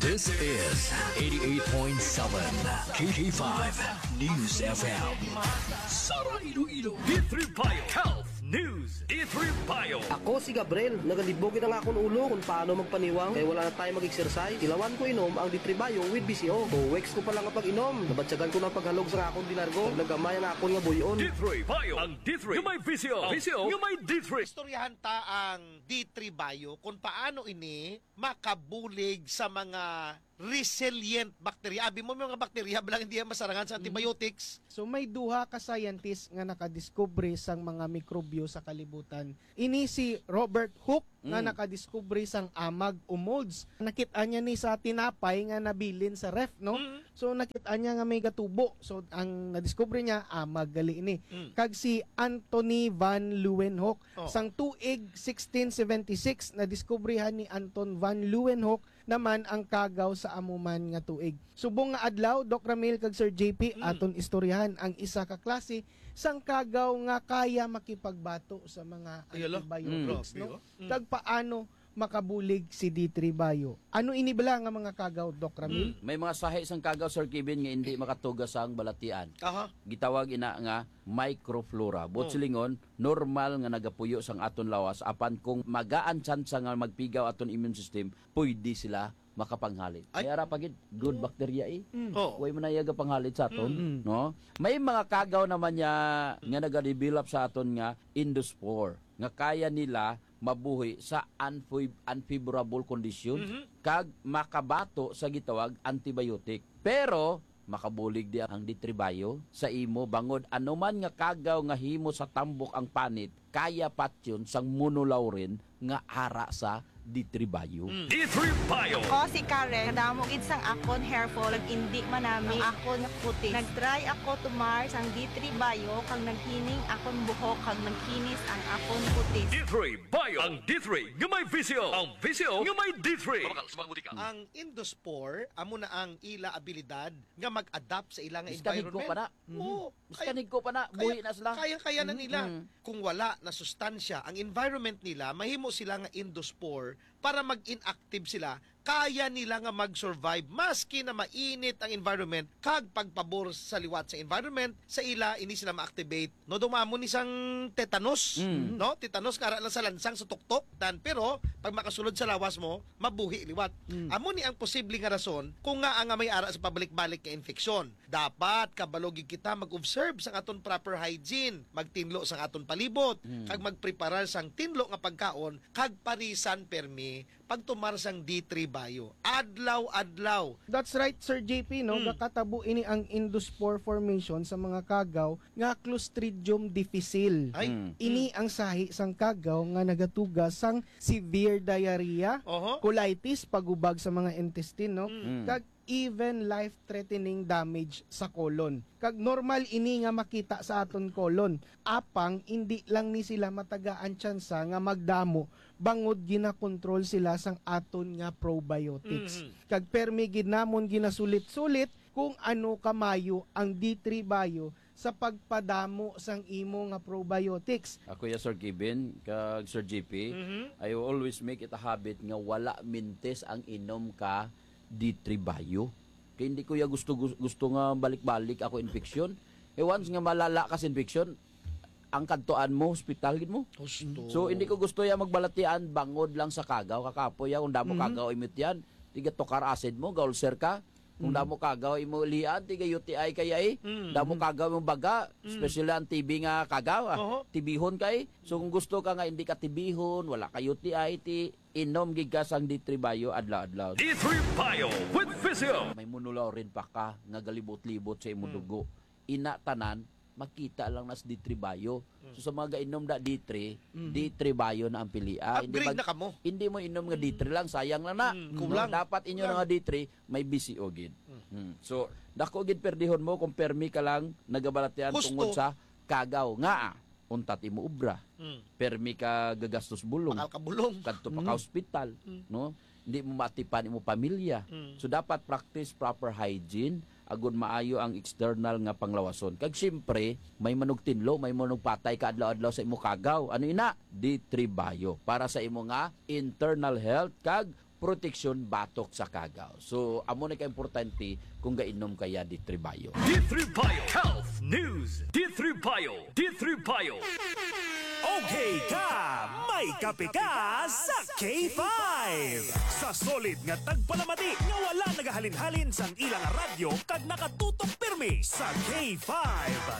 This is 88.7 KT5 News FM. Sara Iloilo. D3 Bio Health News. D3 Bio. Ako si Gabriel, nagalibogin ang akong ulo kung paano magpaniwang kaya wala na tayo mag-exercise. Ilawan ko inom ang D3 with BCO. 2 weeks ko pa lang kapag inom. Nabatsagan ko ng paghalog sa akong dinargo. Nagamay ang akong nga buyon. D3 Bio. Ang D3 yung may VCO. VCO yung may D3. Istoryahan ta ang D3 Bio kung paano ini makabulig sa mga resilient bacteria. Abi mo mga bacteria balang hindi masarangan sa antibiotics. So may duha ka scientist nga nakadiskubre sang mga mikrobyo sa kalibutan. Ini si Robert Hooke nga nakadiskubre sang amag o molds. Nakita niya ni sa tinapay nga nabilin sa ref, no? So nakita niya nga may gatubo. So ang nadiskubre niya amag gali ini. Kag si Anthony van Leeuwenhoek sang tuig 1676 nadiskubrihan ni Anton van Leeuwenhoek naman ang kagaw sa amuman nga tuig. Subong nga adlaw, Doc Ramil kag Sir JP aton istoryahan ang isa ka klase sang kagaw nga kaya makipagbato sa mga antibiotics, no? Kag paano makabulig si D3 Bio. Ano inibala nga mga kagaw, Doc Ramil? May mga sahi sang kagaw, Sir Kevin, nga hindi makatugas ang balatian. Aha. Gitawag ina nga microflora. Silingon, normal nga nagapuyo sang aton lawas apan kung magaan tsansa nga magpigaw aton immune system, pwede sila makapanghalit. Kaya ra pagid good bacteria Way man yaga panghalit sa aton, no? May mga kagaw naman nga nagadevelop sa aton nga endospore nga kaya nila mabuhi sa unfavorable condition kag makabato sa gitawag antibiotic. Pero makabulig di ang D3 Bio sa imo bangod anuman nga kagaw nga himo sa tambok ang panit kaya patyon sang monolaurin nga ara sa D3 Bio. D3 Bio. Ako si Karen, kadamo gid sang akon hair fall, indi manami ang akon puti. Nag-try ako tumar sang D3 Bio kang naghining akon buhok kang nagkinis ang akon puti. D3 Bio. Ang D3 yung may VCO. Ang VCO yung may D3. Ang endospore amo na ang ila abilidad nga mag-adapt sa ilang Iskanig ko environment. pa na. Oo. Iskanig ko pa na. Buhi na sila. Kaya na nila. Kung wala na sustansya ang environment nila, mahimo sila nga endospore para mag-inactive sila. Kaya nila nga mag-survive maski na mainit ang environment kag pagpabor sa liwat sa environment sa ila ini sila ma-activate. No dumamo ni sang tetanus, no? Tetanus kara lang sa lansang sa tuktok pero pag makasulod sa lawas mo, mabuhi liwat. Amo ni ang posible nga rason kung nga ang may ara sa pabalik-balik ka infeksyon. Dapat kabalogig kita mag-observe sang aton proper hygiene, magtinlo sang aton palibot, kag magpreparar sang tinlo nga pagkaon kag parisan permi pagtumar sang D3 Bio. Adlaw-adlaw. That's right, Sir JP, no? Kakatabo ini ang endospore formation sa mga kagaw nga Clostridium difficile. Ay. Ini ang sahi sang kagaw nga nagatugas sang severe diarrhea, colitis, pagubag sa mga intestine, no? Kag even life-threatening damage sa colon. Kag normal ini nga makita sa aton colon. Apang hindi lang ni sila matagaan tsansa nga magdamo bangod ginakontrol sila sang aton nga probiotics. Kag permi gid namon ginasulit-sulit kung ano kamayo ang D3 Bio sa pagpadamo sang imo nga probiotics. Ako ya Sir Kevin, kag Sir JP, I always make it a habit nga wala mintes ang inom ka D3 Bio. Kaya hindi ko ya gusto nga balik-balik ako infeksyon. Once nga malala ka sa infeksyon, ang kantuan mo, hospital gid mo. So hindi ko gusto ya magbalatian bangod lang sa kagaw. Kakapoy ya kung damo kagaw imit yan. Tiga tokar acid mo, gaulser ka. Kung damo kagaw imo lian, tiga UTI kaya damo kagaw mo baga, especially ang TB nga kagaw. Tibihon kay. So kung gusto ka nga hindi ka tibihon, wala ka UTI, inom gigas ang D3 Bio adlaw-adlaw. D3 Bio with VCO. May monolaurin pa ka nga galibot-libot sa imong dugo. Ina tanan makita lang nas D3 Bio. So sa mga gainom da D3, D3 Bio na ang pilian. Upgrade na kamo. Hindi mo inom nga D3 lang, sayang lang na. Kulang. Dapat inyo nga D3 may BCO gid. So dako gid perdihon mo kung permi ka lang nagabalatian Gusto. tungod sa kagaw nga untat imo ubra. Permi ka gagastos bulong. Bakal kabulong. Kadto pa ka hospital, no? Hindi mo matipan imo pamilya. So dapat practice proper hygiene agud maayo ang external nga panglawason. Kag siyempre, may manog tinlo, may manog patay ka adlaw-adlaw sa imo kagaw. Ano ina? D3 Bio para sa imo nga internal health kag proteksyon batok sa kagaw. So amo na ka importante kung gainom kaya D3 Bio. D3 Bio Health News. D3 Bio. D3 Bio. Okay ka! May kape ka sa K5! Sa solid nga tagpalamati nga wala nagahalin-halin sang ilang radyo kag nakatutok pirmi sa K5.